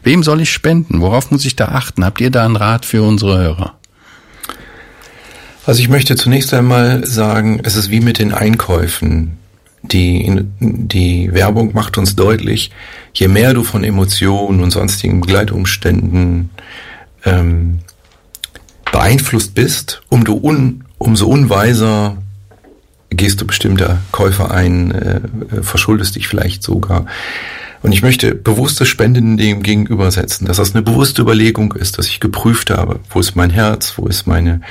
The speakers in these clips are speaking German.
Wem soll ich spenden? Worauf muss ich da achten? Habt ihr da einen Rat für unsere Hörer? Also ich möchte zunächst einmal sagen, es ist wie mit den Einkäufen. Die Werbung macht uns deutlich, je mehr du von Emotionen und sonstigen Begleitumständen beeinflusst bist, umso unweiser gehst du bestimmte Käufe ein, verschuldest dich vielleicht sogar. Und ich möchte bewusstes Spenden dem gegenübersetzen, dass das eine bewusste Überlegung ist, dass ich geprüft habe, wo ist mein Herz, in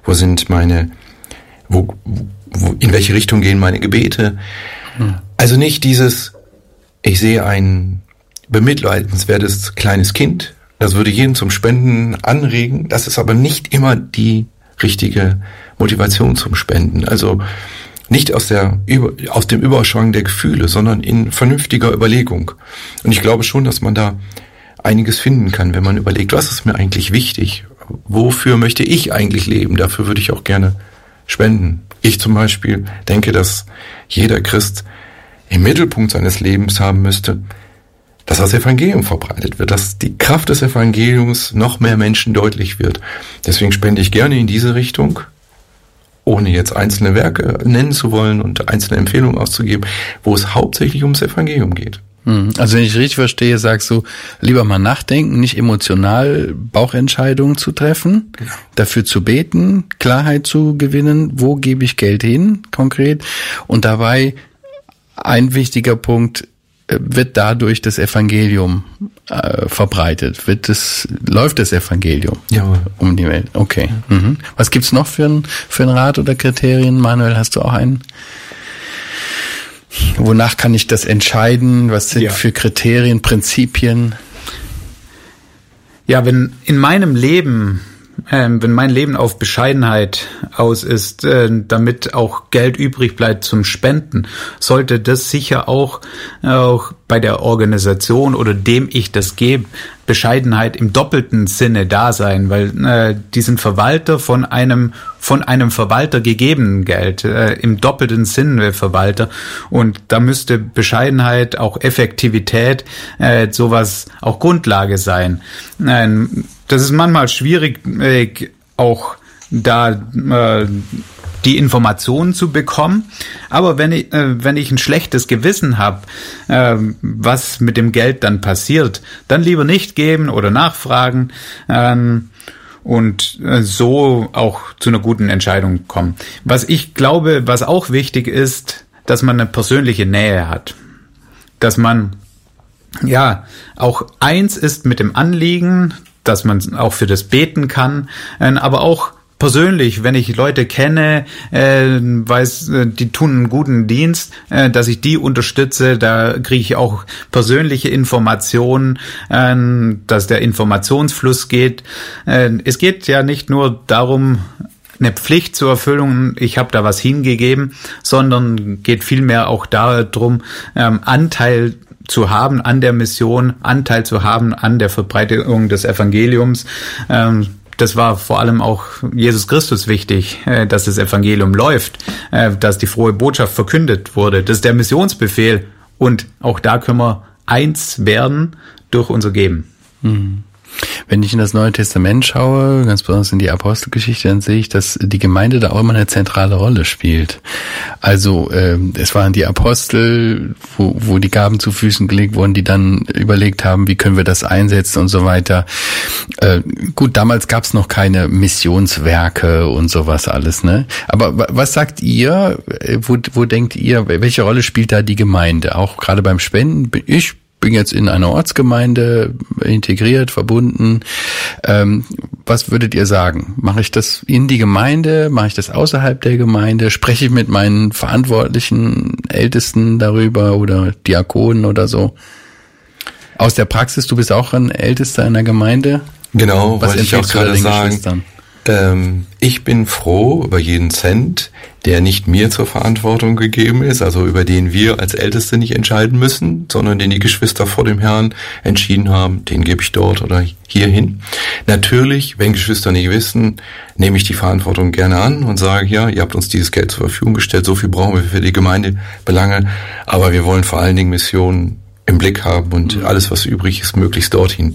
welche Richtung gehen meine Gebete. Also nicht dieses, ich sehe ein bemitleidenswertes kleines Kind, das würde jeden zum Spenden anregen, das ist aber nicht immer die richtige Motivation zum Spenden. Also nicht aus dem Überschwang der Gefühle, sondern in vernünftiger Überlegung. Und ich glaube schon, dass man da einiges finden kann, wenn man überlegt, was ist mir eigentlich wichtig? Wofür möchte ich eigentlich leben? Dafür würde ich auch gerne spenden. Ich zum Beispiel denke, dass jeder Christ im Mittelpunkt seines Lebens haben müsste, dass das Evangelium verbreitet wird, dass die Kraft des Evangeliums noch mehr Menschen deutlich wird. Deswegen spende ich gerne in diese Richtung, ohne jetzt einzelne Werke nennen zu wollen und einzelne Empfehlungen auszugeben, wo es hauptsächlich ums Evangelium geht. Also wenn ich richtig verstehe, sagst du, lieber mal nachdenken, nicht emotional Bauchentscheidungen zu treffen, dafür zu beten, Klarheit zu gewinnen, wo gebe ich Geld hin, konkret, und dabei ein wichtiger Punkt, wird dadurch das Evangelium verbreitet? Läuft das Evangelium um die Welt? Okay. Was gibt's noch für einen Rat oder Kriterien? Manuel, hast du auch einen? Wonach kann ich das entscheiden? Was sind für Kriterien, Prinzipien? Ja, wenn mein Leben auf Bescheidenheit aus ist, damit auch Geld übrig bleibt zum Spenden, sollte das sicher auch bei der Organisation oder dem ich das gebe, Bescheidenheit im doppelten Sinne da sein, weil die sind Verwalter von einem Verwalter gegebenen Geld, im doppelten Sinne Verwalter, und da müsste Bescheidenheit, auch Effektivität, sowas auch Grundlage sein. Das ist manchmal schwierig, auch da die Informationen zu bekommen. Aber wenn ich ein schlechtes Gewissen habe, was mit dem Geld dann passiert, dann lieber nicht geben oder nachfragen und so auch zu einer guten Entscheidung kommen. Was ich glaube, was auch wichtig ist, dass man eine persönliche Nähe hat. Dass man auch eins ist mit dem Anliegen, dass man auch für das beten kann, aber auch persönlich, wenn ich Leute kenne, weiß, die tun einen guten Dienst, dass ich die unterstütze, da kriege ich auch persönliche Informationen, dass der Informationsfluss geht. Es geht ja nicht nur darum, eine Pflicht zur Erfüllung, ich habe da was hingegeben, sondern geht vielmehr auch darum, Anteil zu haben an der Mission, Anteil zu haben an der Verbreitung des Evangeliums. Das war vor allem auch Jesus Christus wichtig, dass das Evangelium läuft, dass die frohe Botschaft verkündet wurde. Das ist der Missionsbefehl, und auch da können wir eins werden durch unser Geben. Wenn ich in das Neue Testament schaue, ganz besonders in die Apostelgeschichte, dann sehe ich, dass die Gemeinde da auch immer eine zentrale Rolle spielt. Also es waren die Apostel, wo die Gaben zu Füßen gelegt wurden, die dann überlegt haben, wie können wir das einsetzen und so weiter. Gut, damals gab es noch keine Missionswerke und sowas alles, ne? Aber was sagt ihr? Wo denkt ihr, welche Rolle spielt da die Gemeinde? Auch gerade beim Spenden? Ich bin jetzt in einer Ortsgemeinde integriert, verbunden. Was würdet ihr sagen? Mache ich das in die Gemeinde? Mache ich das außerhalb der Gemeinde? Spreche ich mit meinen verantwortlichen Ältesten darüber oder Diakonen oder so? Aus der Praxis, du bist auch ein Ältester in der Gemeinde. Genau, was ich auch gerade sagen. Ich bin froh über jeden Cent, der nicht mir zur Verantwortung gegeben ist, also über den wir als Älteste nicht entscheiden müssen, sondern den die Geschwister vor dem Herrn entschieden haben, den gebe ich dort oder hierhin. Natürlich, wenn Geschwister nicht wissen, nehme ich die Verantwortung gerne an und sage, ja, ihr habt uns dieses Geld zur Verfügung gestellt, so viel brauchen wir für die Gemeindebelange, aber wir wollen vor allen Dingen Missionen im Blick haben und alles, was übrig ist, möglichst dorthin